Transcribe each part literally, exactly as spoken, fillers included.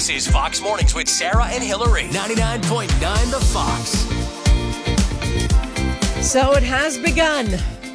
This is Fox Mornings with Sarah and Hillary. ninety-nine point nine The Fox. So it has begun.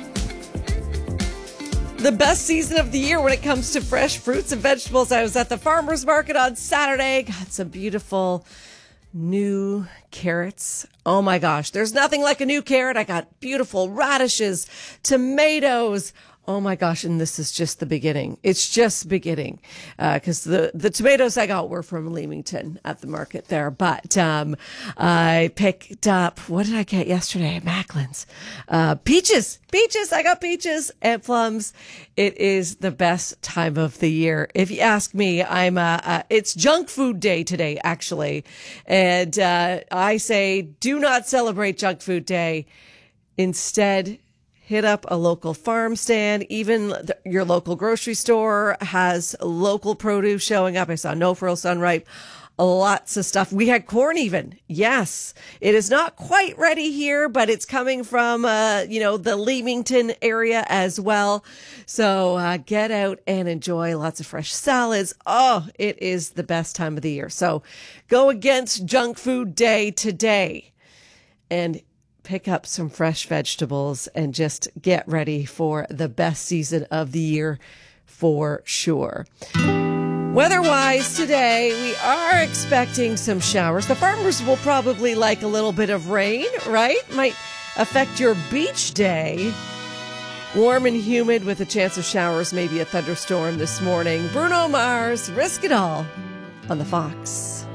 The best season of the year when it comes to fresh fruits and vegetables. I was at the farmer's market on Saturday. Got some beautiful new carrots. Oh my gosh, there's nothing like a new carrot. I got beautiful radishes, tomatoes. Oh my gosh, and this is just the beginning. It's just beginning because uh, the, the tomatoes I got were from Leamington at the market there. But um, I picked up, what did I get yesterday at Macklin's? Uh, peaches. Peaches. I got peaches and plums. It is the best time of the year. If you ask me, I'm uh, uh, it's junk food day today, actually. And uh, I say do not celebrate junk food day. Instead, hit up a local farm stand. Even the, your local grocery store has local produce showing up. I saw No Frills Sunripe, lots of stuff. We had corn even. Yes, it is not quite ready here, but it's coming from, uh, you know, the Leamington area as well. So uh, get out and enjoy lots of fresh salads. Oh, it is the best time of the year. So go against junk food day today and pick up some fresh vegetables and just get ready for the best season of the year for sure. Weather-wise today, we are expecting some showers. The farmers will probably like a little bit of rain, right? Might affect your beach day. Warm and humid with a chance of showers, maybe a thunderstorm this morning. Bruno Mars, Risk It All on the Fox.